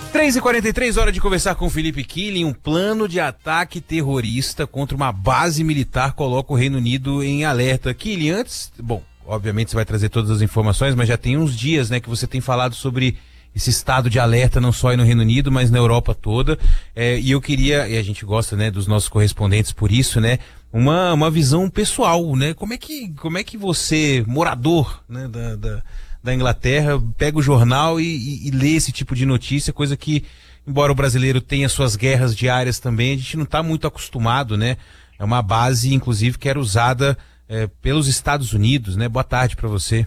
3h43, hora de conversar com o Felipe Killing. Um plano de ataque terrorista contra uma base militar coloca o Reino Unido em alerta. Killing, antes, bom, obviamente você vai trazer todas as informações, mas já tem uns dias, né, que você tem falado sobre esse estado de alerta, não só aí no Reino Unido, mas na Europa toda. E eu queria, e a gente gosta, né, dos nossos correspondentes por isso, né, uma visão pessoal, né? Como é que você, morador, né, da Inglaterra, pega o jornal e lê esse tipo de notícia, coisa que, embora o brasileiro tenha suas guerras diárias também, a gente não está muito acostumado, né? É uma base, inclusive, que era usada pelos Estados Unidos, né? Boa tarde para você.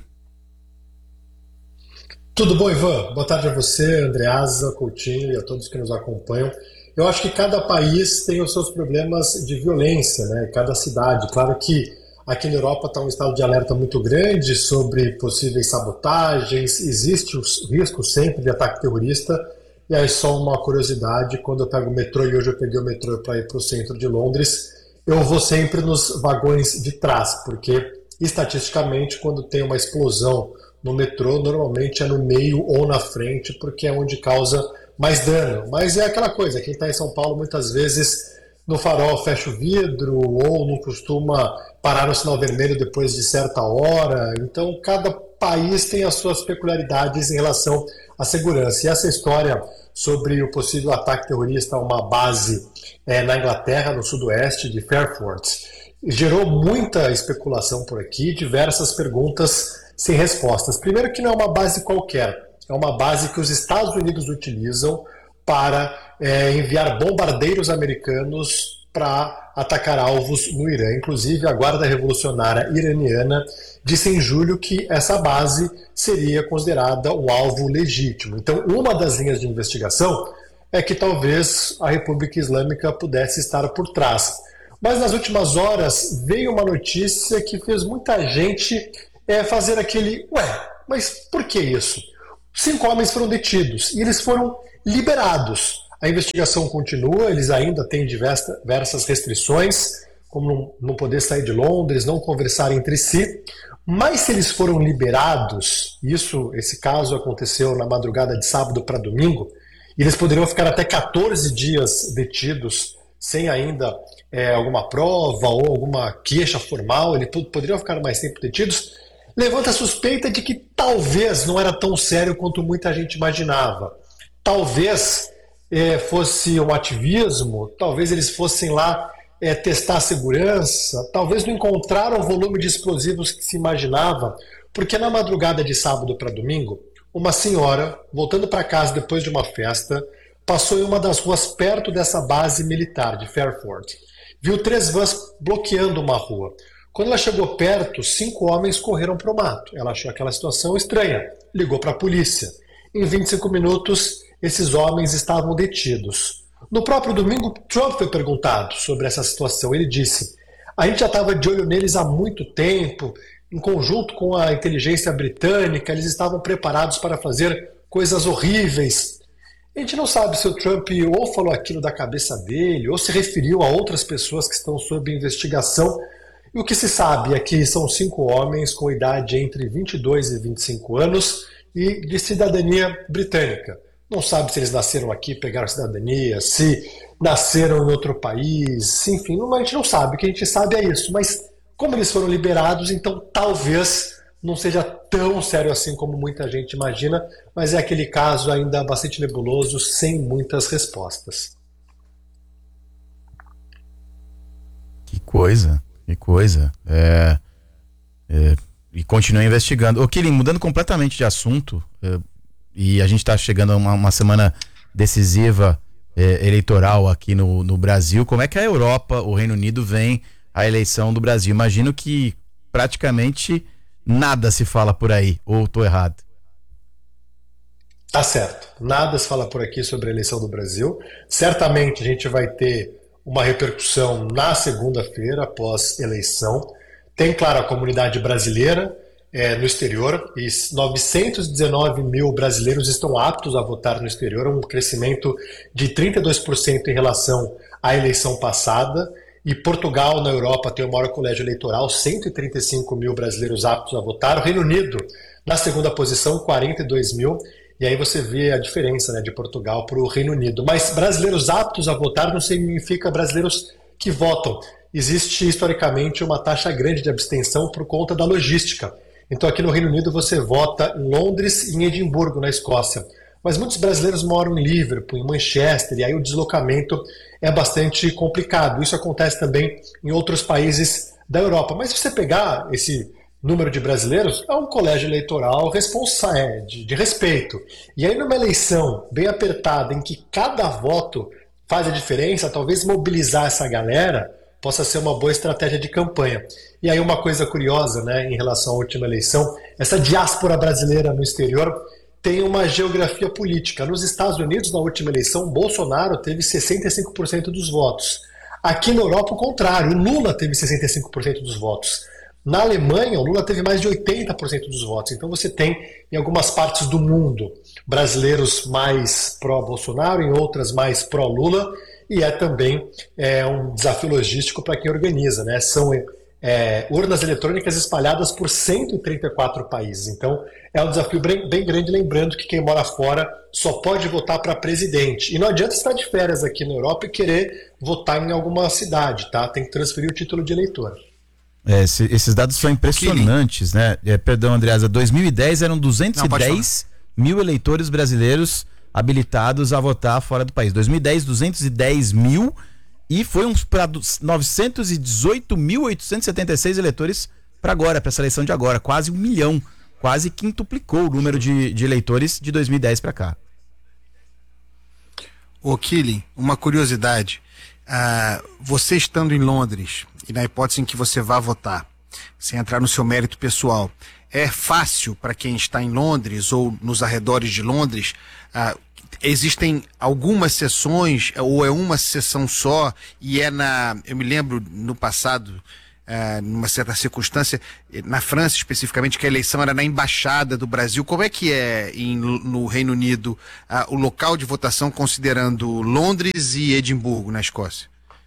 Tudo bom, Ivan? Boa tarde a você, Andreasa, Coutinho e a todos que nos acompanham. Eu acho que cada país tem os seus problemas de violência, né? Cada cidade. Claro que aqui na Europa está um estado de alerta muito grande sobre possíveis sabotagens, existe o risco sempre de ataque terrorista. E aí só uma curiosidade, quando eu pego o metrô, e hoje eu peguei o metrô para ir para o centro de Londres, eu vou sempre nos vagões de trás, porque estatisticamente quando tem uma explosão no metrô, normalmente é no meio ou na frente, porque é onde causa mais dano. Mas é aquela coisa, quem está em São Paulo muitas vezes no farol fecha o vidro ou não costuma parar no sinal vermelho depois de certa hora. Então cada país tem as suas peculiaridades em relação à segurança. E essa história sobre o possível ataque terrorista a uma base na Inglaterra, no sudoeste de Fairford, gerou muita especulação por aqui, diversas perguntas sem respostas. Primeiro que não é uma base qualquer, é uma base que os Estados Unidos utilizam para enviar bombardeiros americanos para atacar alvos no Irã. Inclusive, a Guarda Revolucionária Iraniana disse em julho que essa base seria considerada um alvo legítimo. Então, uma das linhas de investigação é que talvez a República Islâmica pudesse estar por trás. Mas nas últimas horas veio uma notícia que fez muita gente fazer aquele, mas por que isso? 5 homens foram detidos e eles foram liberados. A investigação continua, eles ainda têm diversas restrições, como não poder sair de Londres, não conversar entre si, mas se eles foram liberados, esse caso aconteceu na madrugada de sábado para domingo, e eles poderiam ficar até 14 dias detidos sem ainda alguma prova ou alguma queixa formal, eles poderiam ficar mais tempo detidos, levanta a suspeita de que talvez não era tão sério quanto muita gente imaginava. Talvez fosse um ativismo, talvez eles fossem lá testar a segurança, talvez não encontraram o volume de explosivos que se imaginava, porque na madrugada de sábado para domingo, uma senhora, voltando para casa depois de uma festa, passou em uma das ruas perto dessa base militar de Fairford. Viu 3 vans bloqueando uma rua. Quando ela chegou perto, 5 homens correram para o mato. Ela achou aquela situação estranha, ligou para a polícia. Em 25 minutos, esses homens estavam detidos. No próprio domingo, Trump foi perguntado sobre essa situação. Ele disse: a gente já estava de olho neles há muito tempo, em conjunto com a inteligência britânica, eles estavam preparados para fazer coisas horríveis. A gente não sabe se o Trump ou falou aquilo da cabeça dele, ou se referiu a outras pessoas que estão sob investigação. E o que se sabe é que são 5 homens com idade entre 22 e 25 anos e de cidadania britânica. Não sabe se eles nasceram aqui, pegaram cidadania, se nasceram em outro país, enfim, a gente não sabe. O que a gente sabe é isso. Mas como eles foram liberados, então talvez não seja tão sério assim como muita gente imagina, mas é aquele caso ainda bastante nebuloso, sem muitas respostas. Que coisa. E continua investigando. Ô, Killing, mudando completamente de assunto, e a gente está chegando a uma semana decisiva eleitoral aqui no Brasil, como é que a Europa, o Reino Unido, vem à eleição do Brasil? Imagino que praticamente nada se fala por aí, ou estou errado? Tá certo, nada se fala por aqui sobre a eleição do Brasil. Certamente a gente vai ter uma repercussão na segunda-feira, após eleição. Tem, claro, a comunidade brasileira no exterior, e 919 mil brasileiros estão aptos a votar no exterior, um crescimento de 32% em relação à eleição passada. E Portugal, na Europa, tem o maior colégio eleitoral, 135 mil brasileiros aptos a votar. O Reino Unido, na segunda posição, 42 mil. E aí você vê a diferença, né, de Portugal para o Reino Unido. Mas brasileiros aptos a votar não significa brasileiros que votam. Existe historicamente uma taxa grande de abstenção por conta da logística. Então aqui no Reino Unido você vota em Londres e em Edimburgo, na Escócia. Mas muitos brasileiros moram em Liverpool, em Manchester, e aí o deslocamento é bastante complicado. Isso acontece também em outros países da Europa. Mas se você pegar esse número de brasileiros, é um colégio eleitoral de respeito. E aí numa eleição bem apertada, em que cada voto faz a diferença, talvez mobilizar essa galera possa ser uma boa estratégia de campanha. E aí uma coisa curiosa, né, em relação à última eleição, essa diáspora brasileira no exterior tem uma geografia política. Nos Estados Unidos, na última eleição, Bolsonaro teve 65% dos votos. Aqui na Europa, o contrário, o Lula teve 65% dos votos. Na Alemanha, o Lula teve mais de 80% dos votos. Então você tem, em algumas partes do mundo, brasileiros mais pró-Bolsonaro, em outras mais pró-Lula, e é também um desafio logístico para quem organiza, né? São urnas eletrônicas espalhadas por 134 países. Então é um desafio bem grande, lembrando que quem mora fora só pode votar para presidente. E não adianta estar de férias aqui na Europa e querer votar em alguma cidade, tá? Tem que transferir o título de eleitor. Esses dados são impressionantes, né? Perdão, Andreasa, 2010 eram 210 mil eleitores brasileiros habilitados a votar fora do país. 2010, 210 mil, e foi para 918.876 eleitores para agora, para essa eleição de agora, quase 1 milhão, quase quintuplicou o número de eleitores de 2010 para cá. Ô Killing, uma curiosidade, você estando em Londres, e na hipótese em que você vá votar, sem entrar no seu mérito pessoal, é fácil para quem está em Londres ou nos arredores de Londres? Existem algumas sessões, ou é uma sessão só, e eu me lembro no passado, numa certa circunstância, na França especificamente, que a eleição era na Embaixada do Brasil. Como é que é no Reino Unido o local de votação, considerando Londres e Edimburgo, na Escócia?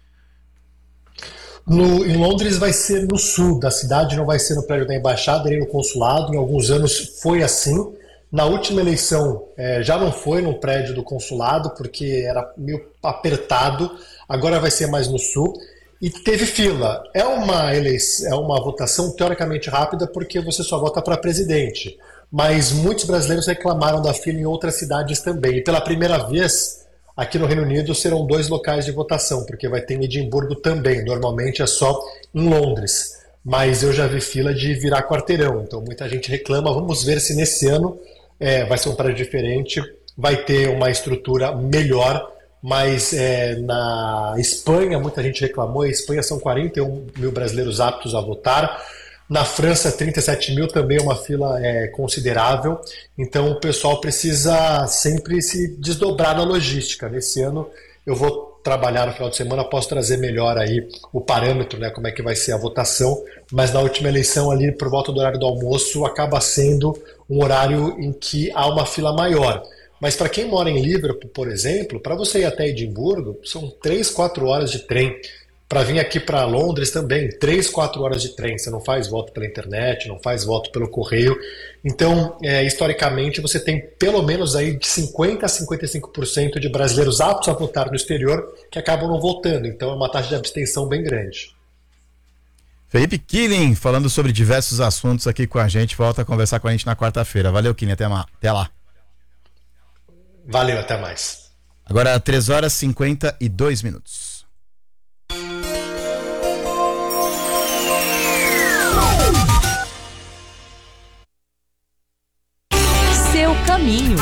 Em Londres vai ser no sul da cidade, não vai ser no prédio da Embaixada, nem no consulado. Em alguns anos foi assim. Na última eleição já não foi no prédio do consulado, porque era meio apertado. Agora vai ser mais no sul. E teve fila. É uma votação teoricamente rápida, porque você só vota para presidente. Mas muitos brasileiros reclamaram da fila em outras cidades também. E pela primeira vez, aqui no Reino Unido, serão 2 locais de votação, porque vai ter em Edimburgo também. Normalmente é só em Londres. Mas eu já vi fila de virar quarteirão. Então muita gente reclama. Vamos ver se nesse ano vai ser um prédio diferente, vai ter uma estrutura melhor. Mas na Espanha, muita gente reclamou. A Espanha são 41 mil brasileiros aptos a votar. Na França, 37 mil, também é uma fila considerável. Então o pessoal precisa sempre se desdobrar na logística. Nesse ano eu vou trabalhar no final de semana, posso trazer melhor aí o parâmetro, né, como é que vai ser a votação. Mas na última eleição, ali por volta do horário do almoço, acaba sendo um horário em que há uma fila maior. Mas para quem mora em Liverpool, por exemplo, para você ir até Edimburgo, são 3, 4 horas de trem. Para vir aqui para Londres também, 3, 4 horas de trem. Você não faz voto pela internet, não faz voto pelo correio. Então, historicamente, você tem pelo menos aí de 50% a 55% de brasileiros aptos a votar no exterior que acabam não votando. Então, é uma taxa de abstenção bem grande. Felipe Killing, falando sobre diversos assuntos aqui com a gente, volta a conversar com a gente na quarta-feira. Valeu, Killing, até lá. Valeu, até mais. Agora, 3 horas e 52 minutos. Seu caminho.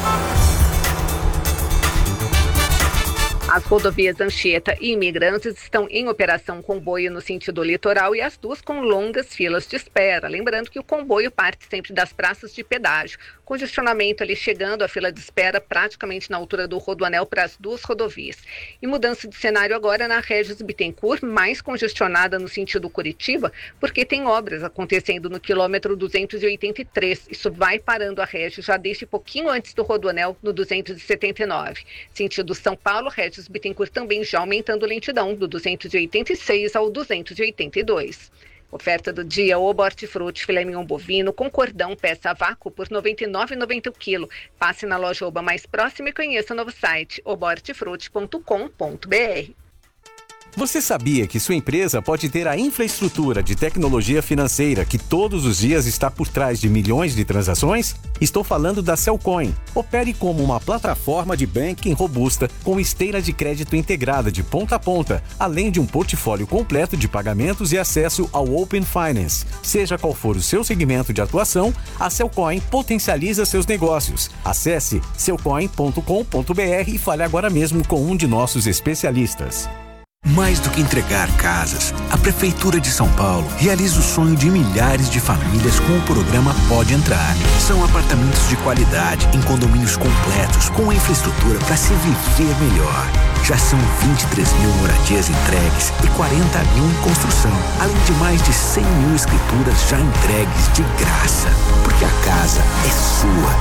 As rodovias Anchieta e Imigrantes estão em operação comboio no sentido litoral e as duas com longas filas de espera. Lembrando que o comboio parte sempre das praças de pedágio. Congestionamento ali chegando, a fila de espera praticamente na altura do Rodoanel para as duas rodovias. E mudança de cenário agora na Régis Bittencourt, mais congestionada no sentido Curitiba, porque tem obras acontecendo no quilômetro 283. Isso vai parando a Régis já desde pouquinho antes do Rodoanel, no 279. Sentido São Paulo, Régis Bittencourt também já aumentando lentidão do 286 ao 282. Oferta do dia, ovo hortifruti filé mignon bovino com cordão peça a vácuo por R$ 99,90 o quilo. Passe na loja Oba mais próxima e conheça o novo site obohortifruti.com.br. Você sabia que sua empresa pode ter a infraestrutura de tecnologia financeira que todos os dias está por trás de milhões de transações? Estou falando da Cellcoin. Opere como uma plataforma de banking robusta com esteira de crédito integrada de ponta a ponta, além de um portfólio completo de pagamentos e acesso ao Open Finance. Seja qual for o seu segmento de atuação, a Cellcoin potencializa seus negócios. Acesse cellcoin.com.br e fale agora mesmo com um de nossos especialistas. Mais do que entregar casas, a Prefeitura de São Paulo realiza o sonho de milhares de famílias com o programa Pode Entrar. São apartamentos de qualidade em condomínios completos com a infraestrutura para se viver melhor. Já são 23 mil moradias entregues e 40 mil em construção, além de mais de 100 mil escrituras já entregues de graça. Porque a casa é sua.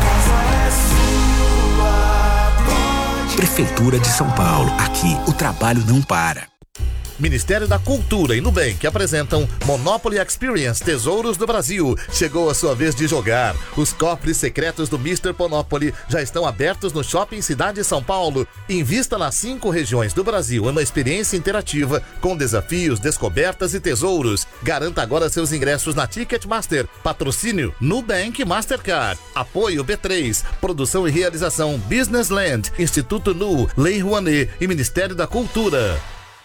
Prefeitura de São Paulo. Aqui, o trabalho não para. Ministério da Cultura e Nubank apresentam Monopoly Experience Tesouros do Brasil. Chegou a sua vez de jogar. Os cofres secretos do Mr. Monopoly já estão abertos no Shopping Cidade São Paulo. Invista nas 5 regiões do Brasil em uma experiência interativa com desafios, descobertas e tesouros. Garanta agora seus ingressos na Ticketmaster. Patrocínio Nubank Mastercard. Apoio B3. Produção e realização Business Land, Instituto Nu, Lei Rouanet e Ministério da Cultura.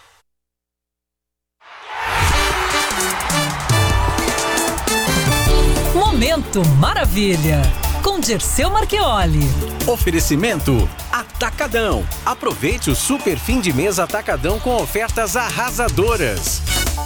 Momento Maravilha, com Dirceu Marchioli. Oferecimento Atacadão. Aproveite o super fim de mês Atacadão com ofertas arrasadoras.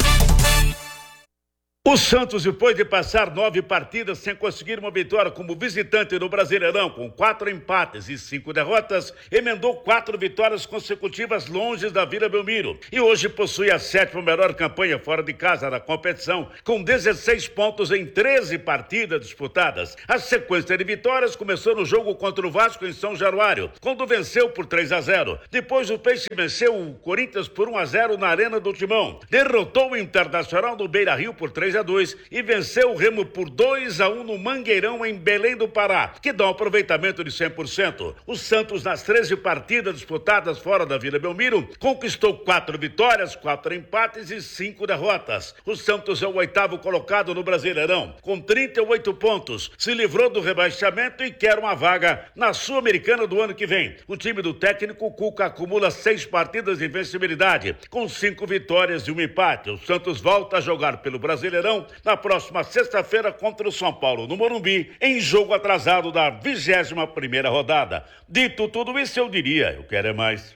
O Santos, depois de passar 9 partidas sem conseguir uma vitória como visitante no Brasileirão, com 4 empates e 5 derrotas, emendou 4 vitórias consecutivas longe da Vila Belmiro. E hoje possui a 7ª melhor campanha fora de casa na competição, com 16 pontos em 13 partidas disputadas. A sequência de vitórias começou no jogo contra o Vasco em São Januário, quando venceu por 3-0. Depois o Peixe venceu o Corinthians por 1-0 na Arena do Timão. Derrotou o Internacional no Beira-Rio por 3-2 e venceu o Remo por 2-1 no Mangueirão, em Belém do Pará, que dá um aproveitamento de 100%. O Santos, nas 13 partidas disputadas fora da Vila Belmiro, conquistou 4 vitórias, 4 empates e 5 derrotas. O Santos é o 8º colocado no Brasileirão, com 38 pontos, se livrou do rebaixamento e quer uma vaga na Sul-Americana do ano que vem. O time do técnico Cuca acumula 6 partidas de invencibilidade, com 5 vitórias e 1 empate. O Santos volta a jogar pelo Brasileirão na próxima sexta-feira contra o São Paulo, no Morumbi, em jogo atrasado da 21ª rodada. Dito tudo isso, eu diria, eu quero é mais.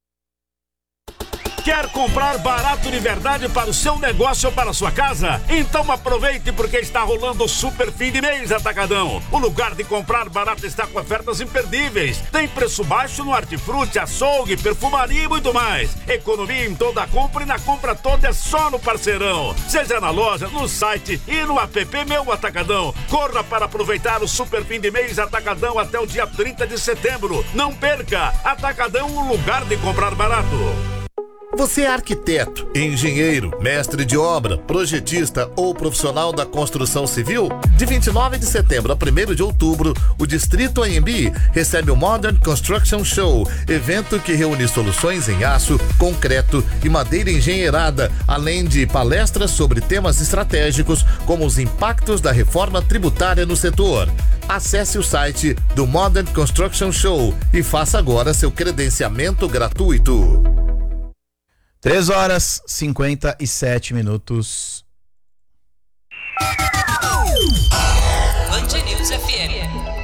Quer comprar barato de verdade para o seu negócio ou para a sua casa? Então aproveite, porque está rolando o super fim de mês Atacadão. O lugar de comprar barato está com ofertas imperdíveis. Tem preço baixo no hortifruti, açougue, perfumaria e muito mais. Economia em toda a compra e na compra toda é só no Parceirão. Seja na loja, no site e no app Meu Atacadão. Corra para aproveitar o super fim de mês Atacadão até o dia 30 de setembro. Não perca! Atacadão, o lugar de comprar barato. Você é arquiteto, engenheiro, mestre de obra, projetista ou profissional da construção civil? De 29 de setembro a 1º de outubro, o Distrito AMB recebe o Modern Construction Show, evento que reúne soluções em aço, concreto e madeira engenheirada, além de palestras sobre temas estratégicos como os impactos da reforma tributária no setor. Acesse o site do Modern Construction Show e faça agora seu credenciamento gratuito. 3h57. Band News FM.